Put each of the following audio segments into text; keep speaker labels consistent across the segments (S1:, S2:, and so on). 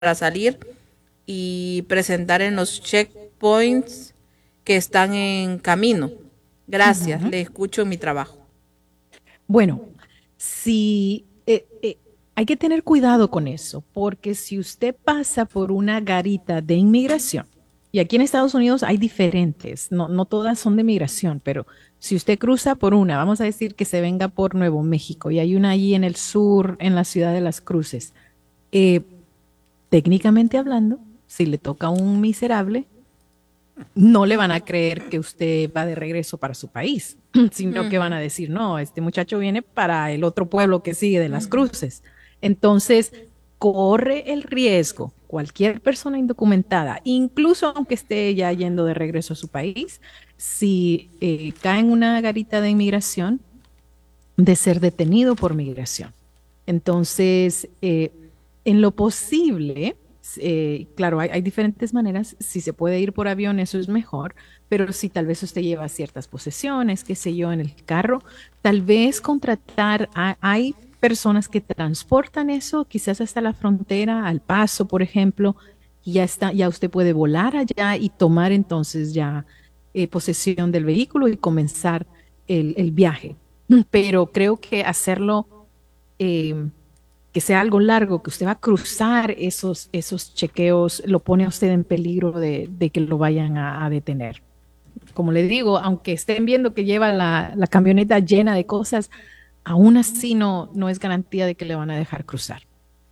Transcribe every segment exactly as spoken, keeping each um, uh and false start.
S1: para salir y presentar en los checkpoints que están en camino. Gracias,
S2: Ujú.
S1: le escucho en mi trabajo.
S2: Bueno, si eh, eh, hay que tener cuidado con eso, porque si usted pasa por una garita de inmigración, y aquí en Estados Unidos hay diferentes, no, no todas son de migración, pero si usted cruza por una, vamos a decir que se venga por Nuevo México, y hay una allí en el sur, en la ciudad de Las Cruces, eh, técnicamente hablando, si le toca a un miserable, no le van a creer que usted va de regreso para su país, sino que van
S1: Ujú,
S2: a decir, no, este muchacho viene para el otro pueblo que sigue de las
S1: ujú.
S2: cruces. Entonces, corre el riesgo cualquier persona indocumentada, incluso aunque esté ya yendo de regreso a su país, si eh, cae en una garita de inmigración, de ser detenido por migración. Entonces, eh, en lo posible, eh, claro, hay, hay, diferentes maneras. Si se puede ir por avión, eso es mejor, pero si tal vez usted lleva ciertas posesiones, qué sé yo, en el carro, tal vez contratar, a, hay personas que transportan eso, quizás hasta la frontera, al Paso, por ejemplo, y ya está, ya usted puede volar allá y tomar entonces ya eh, posesión del vehículo y comenzar el, el viaje. Pero creo que hacerlo, eh, que sea algo largo, que usted va a cruzar esos, esos chequeos, lo pone a usted en peligro de, de que lo vayan a, a, detener. Como le digo, aunque estén viendo que lleva la, la camioneta llena de cosas, aún así no, no es garantía de que le van a dejar cruzar.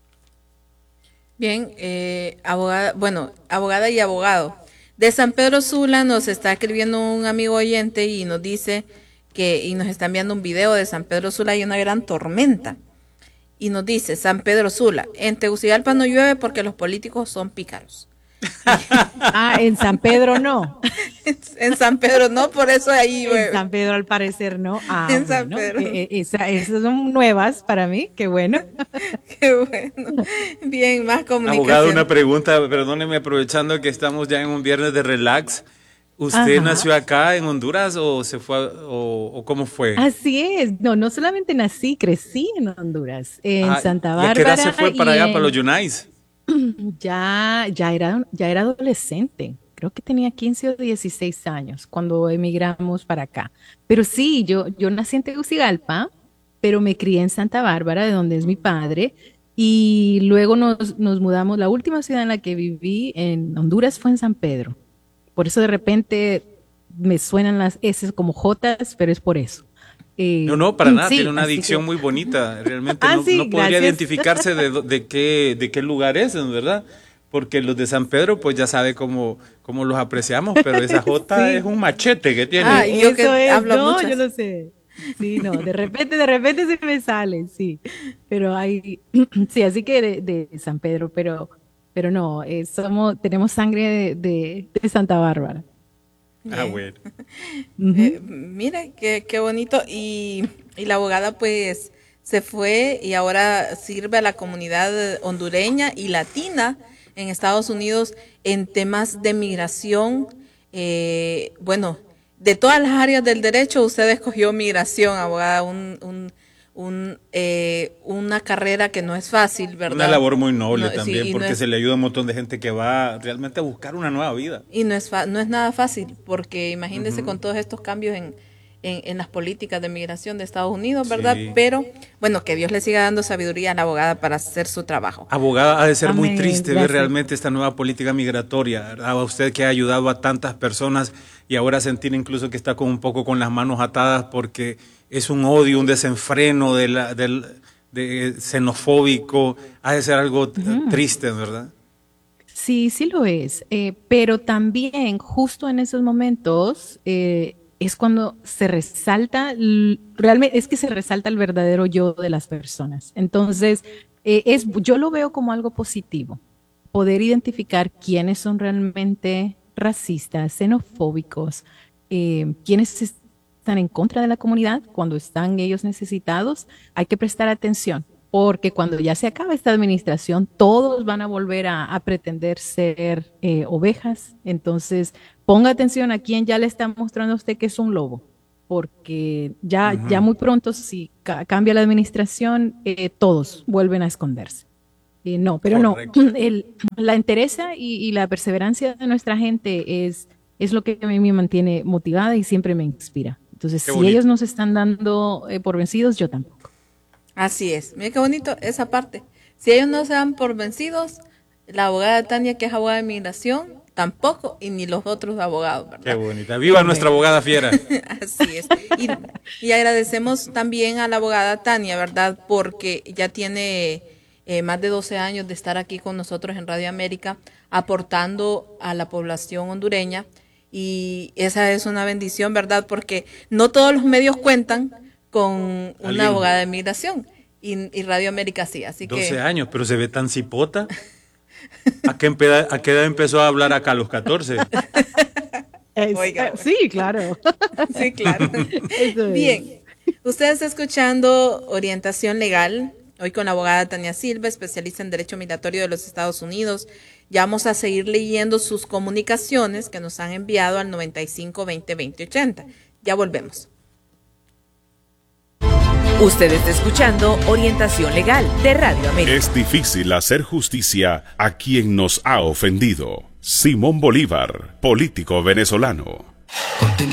S1: Bien, eh, abogada, bueno, abogada y abogado. De San Pedro Sula nos está escribiendo un amigo oyente y nos dice que, y nos está enviando un video de San Pedro Sula, hay una gran tormenta. Y nos dice, San Pedro Sula, en Tegucigalpa no llueve porque los políticos son pícaros. Y
S2: Ah, en San Pedro no.
S1: en San Pedro no, por eso ahí
S2: En
S1: llueve.
S2: San Pedro al parecer no. Ah,
S1: En San
S2: bueno,
S1: Pedro.
S2: eh, eh, esa, esas son nuevas para mí, qué bueno.
S1: Qué bueno. Bien, más
S3: Abogado, una
S1: comunicación.
S3: pregunta, perdóneme, aprovechando que estamos ya en un viernes de relax. ¿Usted
S2: Ajá.
S3: nació acá en Honduras o se fue a- o, o cómo fue?
S2: Así es, no, no solamente nací, crecí en Honduras, en
S3: Ah,
S2: Santa
S3: ¿y a qué edad se
S2: Bárbara
S3: fue para
S2: y
S3: allá, para los
S2: en
S3: Yunais?
S2: ya, ya era, ya era adolescente. Creo que tenía quince o dieciséis años cuando emigramos para acá. Pero sí, yo, yo nací en Tegucigalpa, pero me crié en Santa Bárbara, de donde es mi padre, y luego nos, nos mudamos. La última ciudad en la que viví en Honduras fue en San Pedro. Por eso de repente me suenan las S como Jotas, pero es por eso.
S3: No,
S2: Eh,
S3: no, para nada, tiene
S2: sí,
S3: una
S2: así
S3: adicción
S2: que,
S3: muy bonita. Realmente
S2: ah,
S3: no,
S2: sí,
S3: no podría
S2: gracias.
S3: identificarse de, do- de qué, de qué lugar es, ¿verdad? Porque los de San Pedro, pues ya sabe cómo, cómo los apreciamos, pero esa Jota es
S2: Sí,
S3: un machete que
S1: Ah,
S3: tiene.
S1: y yo
S2: eso
S1: que
S2: es,
S1: hablo
S2: no, yo
S1: muchas.
S2: no sé. Sí, no, de repente, de repente se me sale, sí. Pero hay, sí, así que de, de San Pedro, pero, pero no, eh, somos, tenemos sangre de, de, de Santa Bárbara.
S3: Ah,
S1: Bien.
S3: bueno.
S1: Eh,
S2: Ujú.
S1: mire, qué, qué bonito. Y, y la abogada pues se fue y ahora sirve a la comunidad hondureña y latina en Estados Unidos en temas de migración. Eh, bueno, de todas las áreas del derecho, usted escogió migración, abogada, un, un, un, eh, una carrera que no es fácil,
S3: Una
S1: ¿verdad?
S3: labor muy
S1: No,
S3: noble
S1: sí,
S3: también,
S1: y no
S3: porque
S1: es
S3: se le ayuda a un montón de gente que va realmente a buscar una nueva vida.
S1: y no es, fa- no es nada fácil, porque imagínese
S3: Ujú.
S1: con todos estos cambios en, en, en las políticas de migración de Estados Unidos, ¿verdad?
S3: Sí.
S1: Pero bueno, que Dios le siga dando sabiduría a la abogada para hacer su trabajo.
S3: Abogada, ha de ser muy
S2: Amén,
S3: triste ver
S2: gracias.
S3: realmente esta nueva política migratoria, ¿verdad? A usted que ha ayudado a tantas personas y ahora sentir incluso que está con un poco con las manos atadas porque es un odio, un desenfreno de la, del, de xenofóbico, ha de ser algo eh,
S2: Ujú.
S3: triste, ¿verdad?
S2: Sí, sí lo es, eh, pero también justo en esos momentos eh, es cuando se resalta, l- realmente es que se resalta el verdadero yo de las personas. Entonces, eh, es, yo lo veo como algo positivo, poder identificar quiénes son realmente racistas, xenofóbicos, eh, quiénes están en contra de la comunidad cuando están ellos necesitados. Hay que prestar atención porque cuando ya se acabe esta administración, todos van a volver a, a pretender ser eh, ovejas. Entonces, ponga atención a quién ya le está mostrando a usted que es un lobo, porque ya, ya
S3: Ujú.
S2: muy pronto, si ca- cambia la administración, eh, todos vuelven a esconderse. Eh, no, pero
S3: Correcto.
S2: no, el, la entereza y, y la perseverancia de nuestra gente es, es lo que a mí me mantiene motivada y siempre me inspira. Entonces,
S3: Qué
S2: si
S3: bonito.
S2: ellos no se están dando eh, por vencidos, yo tampoco.
S1: Así es. Mira qué bonito esa parte. Si ellos no se dan por vencidos, la abogada Tania, que es abogada de migración, tampoco, y ni los otros abogados, ¿verdad?
S3: Qué bonita. Viva nuestra abogada fiera.
S1: Así es. Y, y agradecemos también a la abogada Tania, ¿verdad? Porque ya tiene eh, más de doce años de estar aquí con nosotros en Radio América, aportando a la población hondureña. Y esa es una bendición, ¿verdad? Porque no todos los medios cuentan con una
S3: Alguien.
S1: abogada de migración. Y, y Radio América sí. Así
S3: doce
S1: que.
S3: años, pero se ve tan cipota. ¿A qué, empeda- ¿A qué edad empezó a hablar acá a los catorce?
S2: Es-
S1: Oiga,
S2: eh, sí, claro.
S1: Sí, claro.
S2: Eso es.
S1: Bien, usted está escuchando Orientación Legal, hoy con la abogada Tania Silva, especialista en Derecho Migratorio de los Estados Unidos. Ya vamos a seguir leyendo sus comunicaciones que nos han enviado al noventa y cinco veinte veinte ochenta. Ya volvemos.
S4: Usted está escuchando Orientación Legal de Radio América.
S5: Es difícil hacer justicia a quien nos ha ofendido. Simón Bolívar, político venezolano.